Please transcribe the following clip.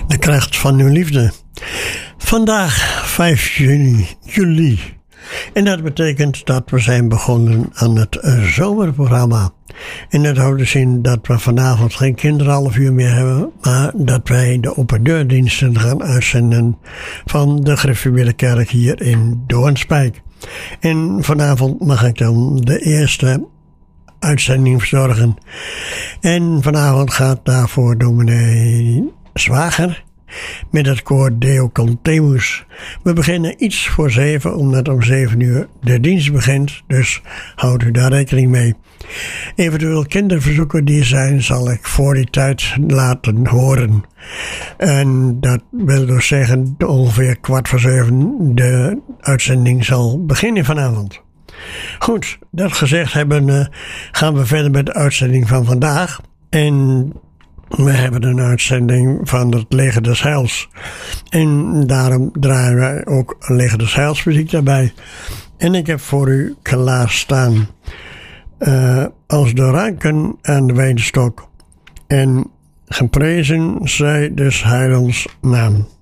De kracht van uw liefde. Vandaag 5 juli. En dat betekent dat we zijn begonnen aan het zomerprogramma. En dat houdt dus in dat we vanavond geen kinderhalf uur meer hebben, maar dat wij de open deurdiensten gaan uitzenden van de Gereformeerde Kerk hier in Doornspijk. En vanavond mag ik dan de eerste uitzending verzorgen. En vanavond gaat daarvoor dominee Zwager met het koor Deo Cantemus. We beginnen iets voor 7, omdat om 7 uur de dienst begint, dus houdt u daar rekening mee. Eventueel kinderverzoeken die zijn, zal ik voor die tijd laten horen. En dat wil dus zeggen, ongeveer 6:15 de uitzending zal beginnen vanavond. Goed, dat gezegd hebben, gaan we verder met de uitzending van vandaag. En we hebben een uitzending van het Leger des Heils. En daarom draaien wij ook Leger des Heils muziek daarbij. En ik heb voor u klaarstaan als de ranken aan de wijnstok. En geprezen zij des Heilons naam.